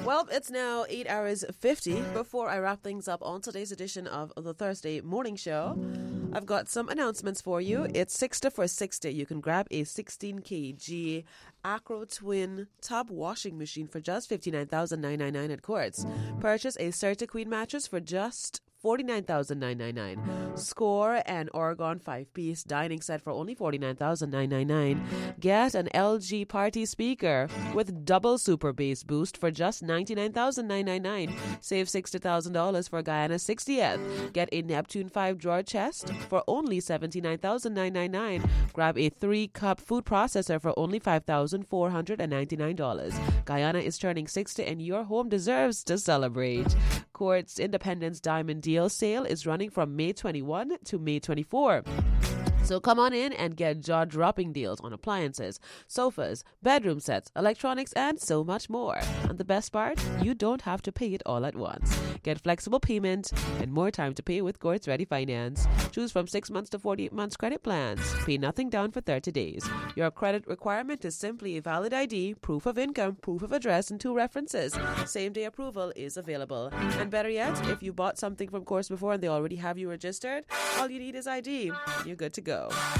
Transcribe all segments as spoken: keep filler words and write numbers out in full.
Well, it's now eight hours fifty. Before I wrap things up on today's edition of the Thursday Morning Show, I've got some announcements for you. It's sixty for sixty. You can grab a sixteen kilogram Acro Twin tub washing machine for just fifty-nine thousand nine hundred ninety-nine at Quartz. Purchase a Certa Queen mattress for just forty-nine thousand nine hundred ninety-nine. Score an Oregon five-piece dining set for only forty-nine thousand nine hundred ninety-nine. Get an L G party speaker with double super bass boost for just ninety-nine thousand nine hundred ninety-nine. Save sixty thousand dollars for Guyana's sixtieth. Get a Neptune five drawer chest for only seventy-nine thousand nine hundred ninety-nine. Grab a three-cup food processor for only five thousand four hundred ninety-nine dollars. Guyana is turning sixty and your home deserves to celebrate. Quartz Independence Diamond Deal sale is running from May twenty-first to May twenty-fourth. So come on in and get jaw-dropping deals on appliances, sofas, bedroom sets, electronics, and so much more. And the best part, you don't have to pay it all at once. Get flexible payment and more time to pay with Quartz Ready Finance. Choose from six months to forty-eight months credit plans. Pay nothing down for thirty days. Your credit requirement is simply a valid I D, proof of income, proof of address, and two references. Same-day approval is available. And better yet, if you bought something from Quartz before and they already have you registered, all you need is I D. You're good to go.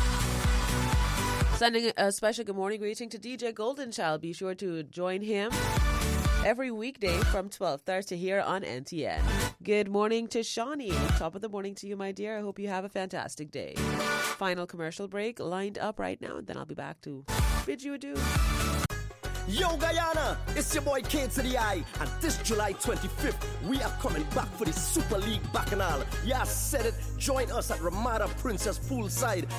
Sending a special good morning greeting to D J Goldenchild. Be sure to join him every weekday from twelve thirty here on N T N. Good morning to Shawnee. Top of the morning to you, my dear. I hope you have a fantastic day. Final commercial break lined up right now, and then I'll be back to bid you adieu. Yo Guyana, it's your boy K to the I, and this July twenty-fifth we are coming back for the Super League Bacchanal. Yeah, I said it. Join us at Ramada Princess Poolside